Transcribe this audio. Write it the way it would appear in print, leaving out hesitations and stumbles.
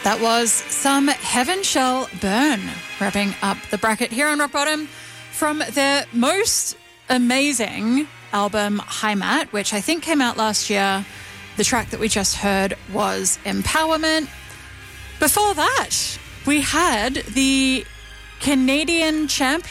That was some Heaven Shall Burn, wrapping up the bracket here on Rock Bottom from their most amazing album, Heimat, which I think came out last year. The track that we just heard was Empowerment. Before that, we had the Canadian champion